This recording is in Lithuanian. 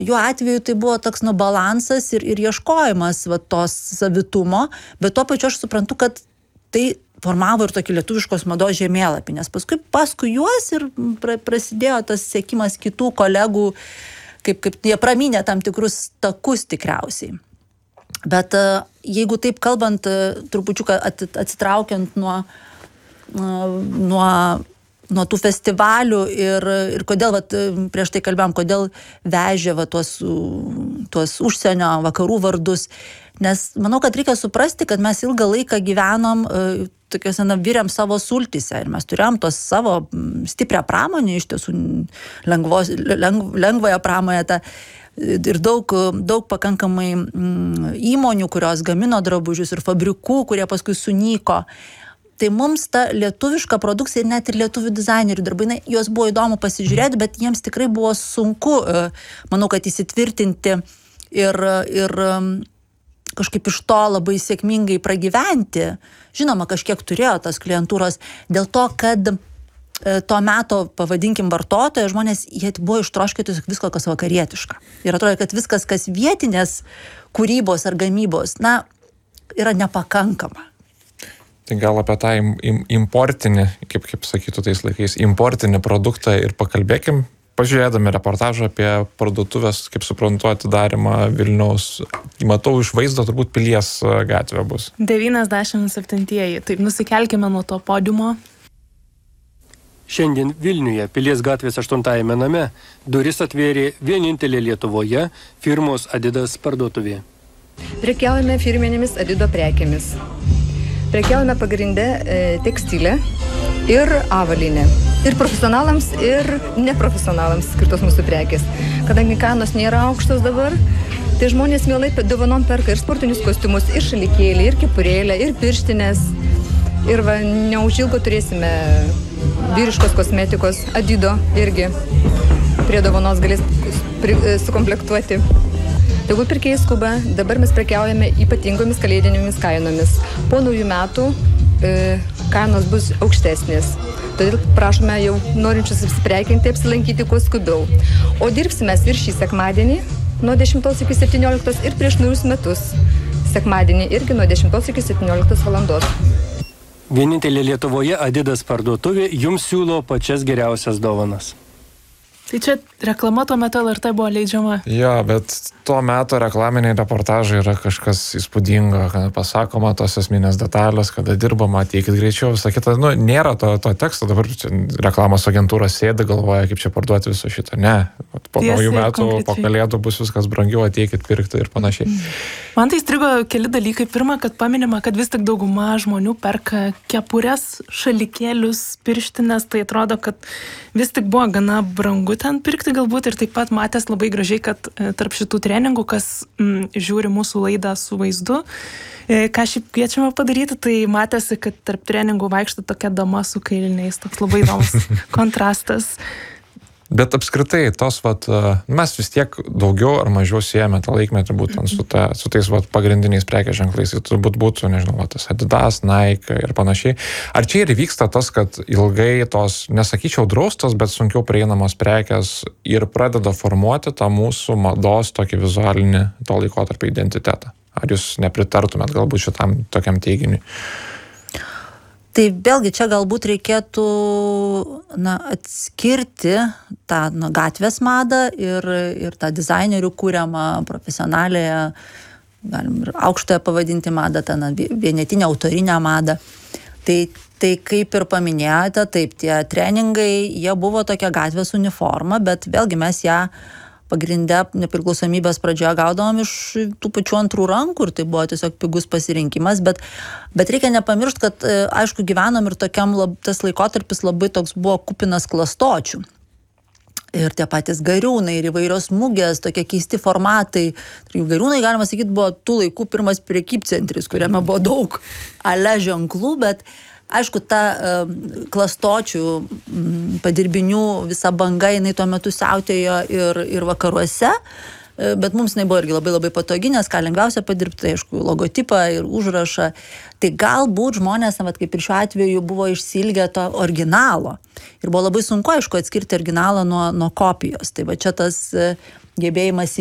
jų atveju tai buvo toks balansas ir ieškojimas va, tos savitumo, bet tuo pačiu aš suprantu, kad tai formavo ir tokį lietuviškos mados žemėlapį, nes paskui juos ir prasidėjo tas sekimas kitų kolegų, kaip jie praminė tam tikrus takus tikriausiai. Bet jeigu taip kalbant, trupučiuką atsitraukiant nuo tų festivalių ir kodėl, vat, prieš tai kalbėjom, kodėl vežė va, tuos užsienio vakarų vardus, nes manau, kad reikia suprasti, kad mes ilgą laiką gyvenom tokiuose vyriam savo sultyse ir mes turėjom tos savo stiprią pramonę, iš tiesų lengvąją pramonę ir daug pakankamai įmonių, kurios gamino drabužius ir fabrikų, kurie paskui sunyko. Tai mums ta lietuviška produkcija ir net ir lietuvių dizainerių darbai, juos buvo įdomu pasižiūrėti, bet jiems tikrai buvo sunku, manau, kad įsitvirtinti ir kažkaip iš to labai sėkmingai pragyventi. Žinoma, kažkiek turėjo tas klientūros dėl to, kad to meto, pavadinkim, vartotojai, žmonės, jie buvo ištroškę tiesiog visko, kas vakarietiška. Ir atrodo, kad viskas, kas vietinės kūrybos ar gamybos, yra nepakankama. Tai gal apie tą importinį, kaip sakytų tais laikais, importinį produktą ir pakalbėkim, pažiūrėdami reportažą apie parduotuvės, kaip suprantu, atidarimą Vilniaus. Matau iš vaizdo, turbūt Pilies gatvė bus. 97-ieji. Taip, nusikelkime nuo to podiumo. Šiandien Vilniuje, Pilies gatvės 8-ame name, duris atvėrė vienintelė Lietuvoje firmos Adidas parduotuvė. Prekiaujame firminėmis Adido prekėmis. Prekiaujame pagrindę tekstilę ir avalynę. Ir profesionalams, ir neprofesionalams skirtos mūsų prekės. Kadangi kainos nėra aukštos dabar, tai žmonės mielai dovanom perka ir sportinius kostiumus, ir šalikėlį, ir kepurėlę, ir pirštinės. Ir neužilgo turėsime vyriškos kosmetikos, Adido irgi prie dovanos galės sukomplektuoti. Tegu pirkėjai skuba, dabar mes prekiaujame ypatingomis kalėdinėmis kainomis. Po naujų metų kainos bus aukštesnės. Todėl prašome jau norinčius apsiprekinti, apsilankyti kuo skubiau. O dirbsime ir šį sekmadienį nuo 10 iki 17 ir prieš naujus metus. Sekmadienį irgi nuo 10 iki 17 valandos. Vienintelė Lietuvoje Adidas parduotuvė jums siūlo pačias geriausias dovanas. Tai čia reklama tuo metu LRT buvo leidžiama. Jo, bet tuo metu reklaminiai reportažai yra kažkas įspūdingo, kad pasakoma tos esminės detalės, kada dirbama, ateikit greičiau, visą kitą. Nėra to teksto, dabar reklamos agentūros sėdi, galvoja, kaip čia parduoti visą šitą. Ne, po naujų metų, po kalėdų bus viskas brangiau, ateikit pirkti ir panašiai. Man tai strigo keli dalykai. Pirma, kad paminima, kad vis tik dauguma žmonių perka kepures, šalikėlius, pirštinės, tai atrodo, kad vis tik buvo gana brangu ten pirkti galbūt ir taip pat matęs labai gražiai, kad tarp šitų treningų, kas žiūri mūsų laidą su vaizdu, ką šiaip kviečiame padaryti, tai matėsi, kad tarp treningų vaikšto tokia dama su kailiniais, toks labai įdomus kontrastas. Bet apskritai, mes vis tiek daugiau ar mažiau siejame tą laikmetį būtent su tais pagrindiniais prekės ženklais. Tai turbūt būtų, nežinau, tas Adidas, Nike ir panašiai. Ar čia ir vyksta tas, kad ilgai tos, nesakyčiau draustos, bet sunkiau prieinamos prekės ir pradeda formuoti tą mūsų mados tokį vizualinį to laikotarpio identitetą? Ar jūs nepritartumėt galbūt šitam tokiam teiginiui? Tai vėlgi čia galbūt reikėtų atskirti tą gatvės madą ir tą dizainerių kūriamą profesionaliąją, galim ir aukštąją pavadinti madą, tą vienetinę autorinę madą. Tai kaip ir paminėjote, taip, tie treningai, jie buvo tokia gatvės uniforma, bet vėlgi mes ją pagrindę nepriklausomybės pradžioje gaudavom iš tų pačių antrų rankų ir tai buvo tiesiog pigus pasirinkimas, bet reikia nepamiršti, kad aišku gyvenom ir tokiam tas laikotarpis labai toks buvo kupinas klastočių. Ir tie patys gariūnai ir įvairios mugės, tokie keisti formatai. Gariūnai, galima sakyti, buvo tų laikų pirmas prekybcentris, kuriame buvo daug ale ženklų, bet aišku, ta klastočių padirbinių visa banga, jinai tuo metu siautėjo ir vakaruose. bet mums jinai buvo irgi labai labai patogi, nes ką lengviausia padirbti, tai aišku, logotipą ir užrašą. Tai galbūt žmonės, vat, kaip ir šiuo atveju, buvo išsilgę to originalo. Ir buvo labai sunku, aišku, atskirti originalą nuo kopijos. Tai va čia tas gebėjimas